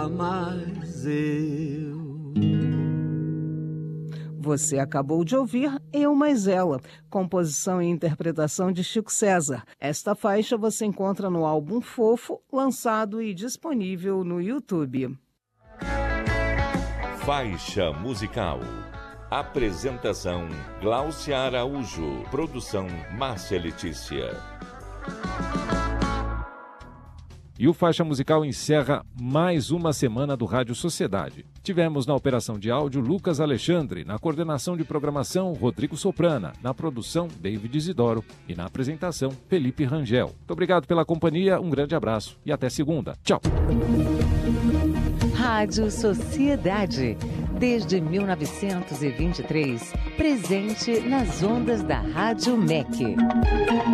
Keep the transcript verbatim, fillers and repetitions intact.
nunca mais eu. Você acabou de ouvir Eu Mais Ela, composição e interpretação de Chico César. Esta faixa você encontra no álbum Fofo, lançado e disponível no YouTube. Faixa musical. Apresentação Gláucia Araújo. Produção Márcia Letícia. E o Faixa Musical encerra mais uma semana do Rádio Sociedade. Tivemos na operação de áudio Lucas Alexandre, na coordenação de programação Rodrigo Soprana, na produção David Isidoro e na apresentação Felipe Rangel. Muito obrigado pela companhia, um grande abraço e até segunda. Tchau! Rádio Sociedade. Desde mil novecentos e vinte e três, presente nas ondas da Rádio M E C.